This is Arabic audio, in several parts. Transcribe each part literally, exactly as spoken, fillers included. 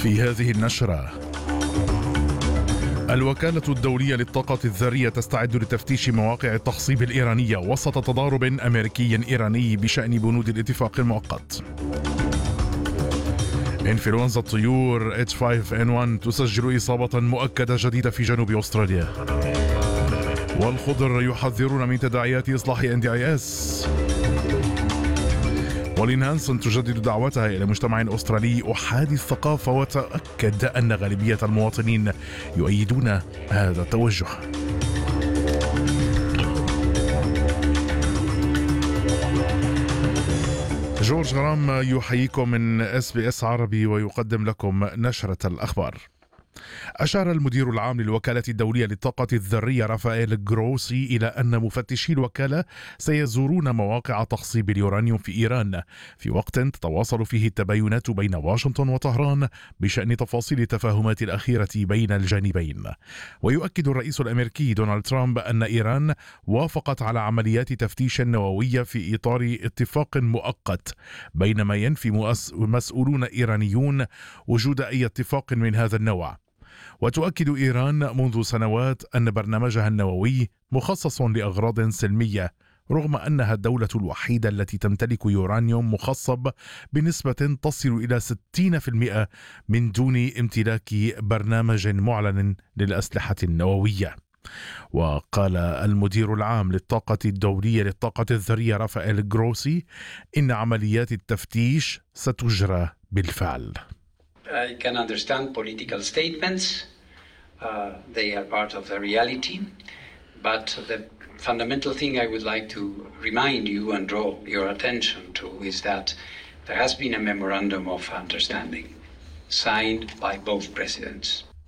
في هذه النشرة: الوكالة الدولية للطاقة الذرية تستعد لتفتيش مواقع التخصيب الإيرانية وسط تضارب أمريكي إيراني بشأن بنود الاتفاق المؤقت. إنفلونزا الطيور إتش فايف إن ون تسجل إصابة مؤكدة جديدة في جنوب أستراليا. والخضر يحذرون من تداعيات إصلاح إن دي آي إس. ولين هانسون تجدد دعوتها إلى مجتمع أسترالي أحادي الثقافة وتأكد أن غالبية المواطنين يؤيدون هذا التوجه. جورج غرام يحييكم من إس بي إس عربي ويقدم لكم نشرة الأخبار. أشار المدير العام للوكالة الدولية للطاقة الذرية رافائيل جروسي إلى أن مفتشي الوكالة سيزورون مواقع تخصيب اليورانيوم في إيران في وقت تتواصل فيه التباينات بين واشنطن وطهران بشأن تفاصيل التفاهمات الأخيرة بين الجانبين. ويؤكد الرئيس الأمريكي دونالد ترامب أن إيران وافقت على عمليات تفتيش نووية في إطار اتفاق مؤقت، بينما ينفي مسؤولون إيرانيون وجود أي اتفاق من هذا النوع. وتؤكد إيران منذ سنوات أن برنامجها النووي مخصص لأغراض سلمية، رغم أنها الدولة الوحيدة التي تمتلك يورانيوم مخصب بنسبة تصل إلى ستين بالمئة من دون امتلاك برنامج معلن للأسلحة النووية. وقال المدير العام للطاقة الدولية للطاقة الذرية رافائيل جروسي إن عمليات التفتيش ستجرى بالفعل. I can understand political statements. Uh, they are part of the reality. But the fundamental thing I would like to remind you and draw your attention to is that there has been a memorandum of understanding signed by both presidents.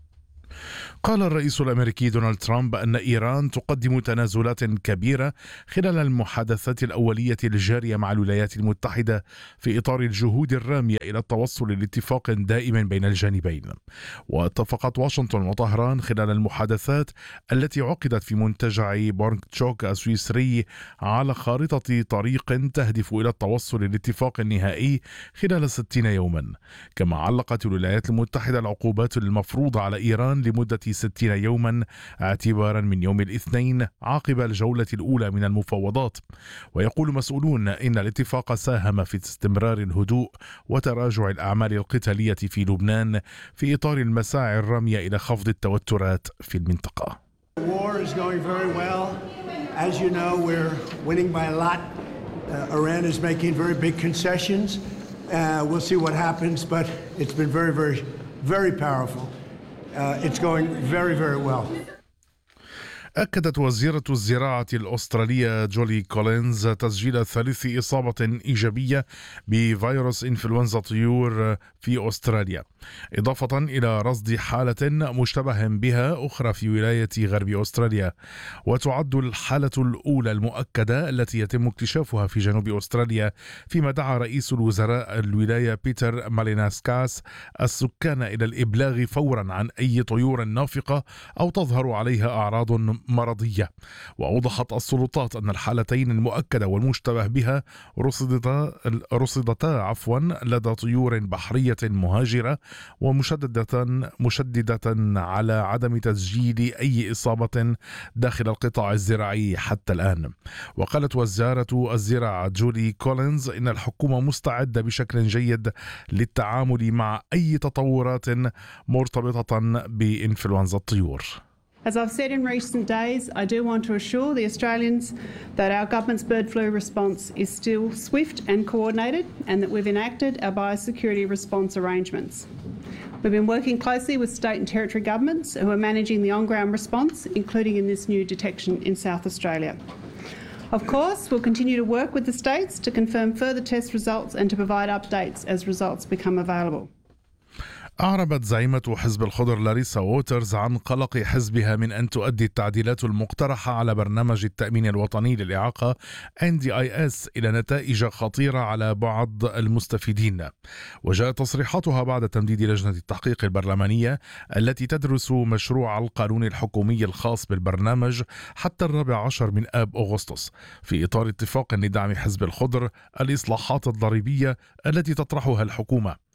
قال الرئيس الأمريكي دونالد ترامب أن إيران تقدم تنازلات كبيرة خلال المحادثات الأولية الجارية مع الولايات المتحدة في إطار الجهود الرامية إلى التوصل لاتفاق دائم بين الجانبين. واتفقت واشنطن وطهران خلال المحادثات التي عقدت في منتجع بورنتشوك السويسري على خارطة طريق تهدف إلى التوصل للاتفاق النهائي خلال ستين يوما. كما علقت الولايات المتحدة العقوبات المفروضة على إيران لمدة ستين يوما اعتبارا من يوم الاثنين عقب الجولة الأولى من المفاوضات. ويقول مسؤولون إن الاتفاق ساهم في استمرار الهدوء وتراجع الأعمال القتالية في لبنان في إطار المساعي الرامية إلى خفض التوترات في المنطقة. The war is going very well. As you know, we're winning by a lot. Uh, Iran is making very big concessions. Uh, we'll see what happens, but it's been very, very, very powerful. Uh, it's going very, very well. أكدت وزيرة الزراعة الأسترالية جولي كولينز تسجيل ثالث إصابة إيجابية بفيروس إنفلونزا الطيور في أستراليا، إضافة إلى رصد حالة مشتبه بها أخرى في ولاية غرب أستراليا. وتعد الحالة الأولى المؤكدة التي يتم اكتشافها في جنوب أستراليا، فيما دعا رئيس الوزراء الولاية بيتر ماليناسكاس السكان إلى الإبلاغ فورا عن أي طيور نافقة أو تظهر عليها أعراض مرضية. وأوضحت السلطات أن الحالتين المؤكدة والمشتبه بها رصدتا رصدتا عفوا لدى طيور بحرية مهاجرة، ومشددة مشددة على عدم تسجيل أي إصابة داخل القطاع الزراعي حتى الآن. وقالت وزارة الزراعة جولي كولينز إن الحكومة مستعدة بشكل جيد للتعامل مع أي تطورات مرتبطة بإنفلونزا الطيور. As I've said in recent days, I do want to assure the Australians that our government's bird flu response is still swift and coordinated, and that we've enacted our biosecurity response arrangements. We've been working closely with state and territory governments who are managing the on-ground response, including in this new detection in South Australia. Of course, we'll continue to work with the states to confirm further test results and to provide updates as results become available. أعربت زعيمة حزب الخضر لاريسا ووترز عن قلق حزبها من أن تؤدي التعديلات المقترحة على برنامج التأمين الوطني للإعاقة إن دي آي إس إلى نتائج خطيرة على بعض المستفيدين. وجاءت تصريحاتها بعد تمديد لجنة التحقيق البرلمانية التي تدرس مشروع القانون الحكومي الخاص بالبرنامج حتى الرابع عشر من آب أغسطس، في إطار اتفاق لدعم حزب الخضر الإصلاحات الضريبية التي تطرحها الحكومة.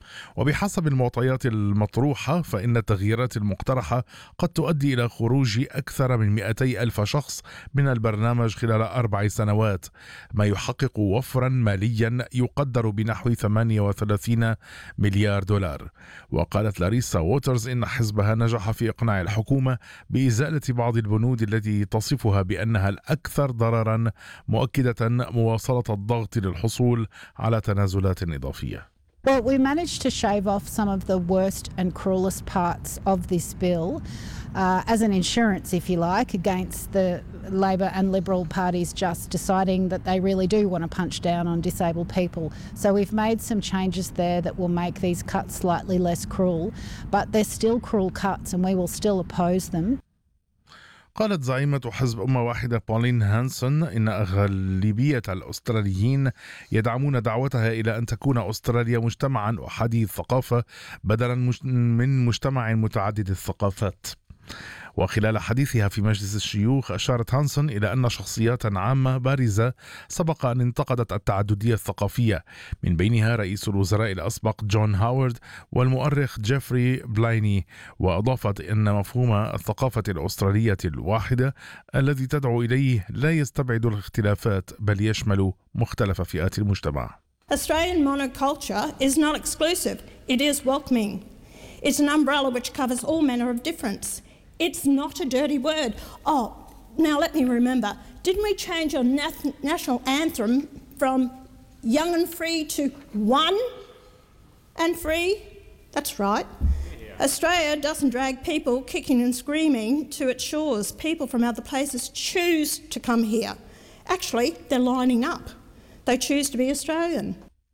وبحسب المعطيات المطروحة فإن التغييرات المقترحة قد تؤدي إلى خروج أكثر من مئتي ألف شخص من البرنامج خلال أربع سنوات، ما يحقق وفرا ماليا يقدر بنحو ثمانية وثلاثين مليار دولار. وقالت لاريسا ووترز إن حزبها نجح في إقناع الحكومة بإزالة بعض البنود التي تصفها بأنها الأكثر ضررا، مؤكدة مواصلة الضغط للحصول على تنازلات إضافية. Well, we managed to shave off some of the worst and cruelest parts of this bill uh, as an insurance, if you like, against the Labor and Liberal parties just deciding that they really do want to punch down on disabled people. So we've made some changes there that will make these cuts slightly less cruel, but they're still cruel cuts and we will still oppose them. قالت زعيمة حزب أمة واحدة بولين هانسون إن أغلبية الأستراليين يدعمون دعوتها إلى أن تكون أستراليا مجتمعا أحادي الثقافة بدلا من مجتمع متعدد الثقافات. وخلال حديثها في مجلس الشيوخ أشارت هانسون إلى أن شخصيات عامة بارزة سبق أن انتقدت التعددية الثقافية، من بينها رئيس الوزراء الأسبق جون هاورد والمؤرخ جيفري بلايني. وأضافت أن مفهوم الثقافة الأسترالية الواحدة الذي تدعو إليه لا يستبعد الاختلافات بل يشمل مختلف فئات المجتمع. Australian monoculture is not exclusive. It is welcoming. It's an umbrella which covers all manner of difference. It's not a dirty word. Oh, now let me remember. Didn't we change our nat- national anthem from young and free to one and free? That's right. Yeah. Australia doesn't drag people kicking and screaming to its shores. People from other places choose to come here. Actually, they're lining up. They choose to be Australian.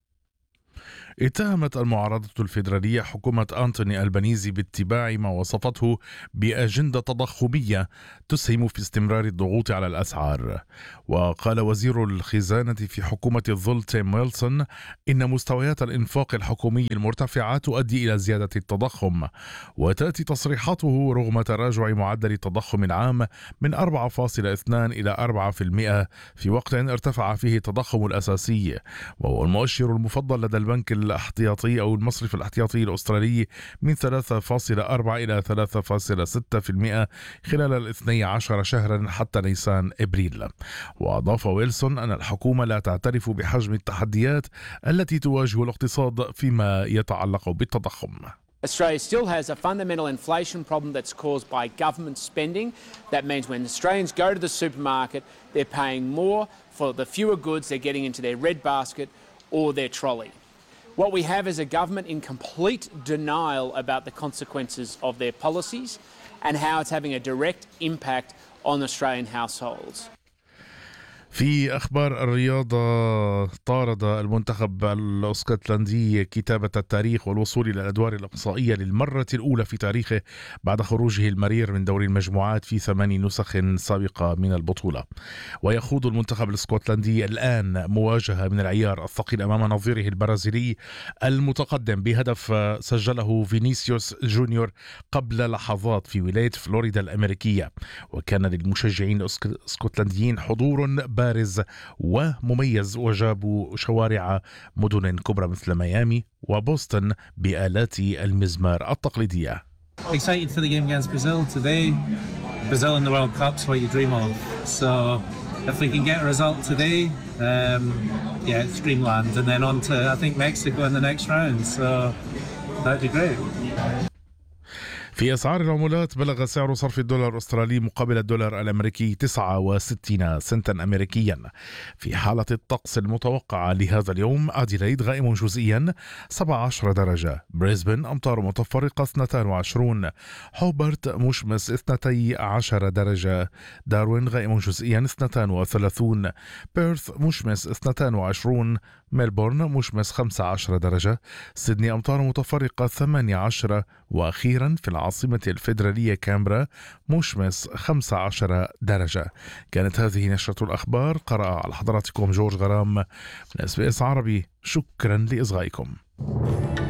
اتهمت المعارضة الفيدرالية حكومة أنتوني ألبانيزي باتباع ما وصفته بأجندة تضخمية تسهم في استمرار الضغوط على الأسعار. وقال وزير الخزانة في حكومة الظل تيم ويلسون إن مستويات الإنفاق الحكومي المرتفعة تؤدي إلى زيادة التضخم، وتأتي تصريحاته رغم تراجع معدل التضخم العام من أربعة فاصلة اثنين إلى أربعة بالمئة في وقت ارتفع فيه التضخم الأساسي، وهو المؤشر المفضل لدى البنك الاحتياطي أو المصرف الاحتياطي الأسترالي من ثلاثة فاصلة أربعة إلى ثلاثة فاصلة ستة بالمئة خلال الاثني عشر شهرا حتى نيسان إبريل. وأضاف ويلسون أن الحكومة لا تعترف بحجم التحديات التي تواجه الاقتصاد فيما يتعلق بالتضخم. Australia still has a fundamental inflation problem that's caused by government spending. That means when Australians go to the supermarket, they're paying more for the fewer goods they're getting into their red basket or their trolley. What we have is a government in complete denial about the consequences of their policies and how it's having a direct impact on Australian households. في أخبار الرياضة، طارد المنتخب الاسكتلندي كتابة التاريخ والوصول إلى الأدوار الإقصائية للمرة الأولى في تاريخه بعد خروجه المرير من دوري المجموعات في ثماني نسخ سابقة من البطولة. ويخوض المنتخب الاسكتلندي الآن مواجهة من العيار الثقيل أمام نظيره البرازيلي المتقدم بهدف سجله فينيسيوس جونيور قبل لحظات في ولاية فلوريدا الأمريكية. وكان للمشجعين الاسكتلنديين حضور بارز ومميز وجابوا شوارع مدن كبرى مثل ميامي وبوسطن بآلات المزمار التقليدية. Excited for the game against Brazil today. Brazil in the World Cup's what you dream of. So if we can get a result today, um, yeah, it's dreamland. And then on to, I think, Mexico in the next round. So that'd be great. في أسعار العملات، بلغ سعر صرف الدولار الأسترالي مقابل الدولار الأمريكي تسعة وستين سنتا أمريكيا. في حالة الطقس المتوقعة لهذا اليوم، أديلايد غائم جزئيا سبعة عشر درجة، بريسبن أمطار متفرقة اثنتين وعشرون، هوبرت مشمس اثنتي عشر درجة، داروين غائم جزئيا اثنتين وثلاثون، بيرث مشمس اثنتين وعشرون، ميلبورن مشمس خمسة عشر درجة، سيدني أمطار متفرقة ثمانية عشر، وأخيرا في العاصمة الفيدرالية كامبرا مشمس خمسة عشر درجة. كانت هذه نشرة الأخبار، قرأ على حضراتكم جورج غرام من إس بي إس عربي. شكرا لإصغائكم.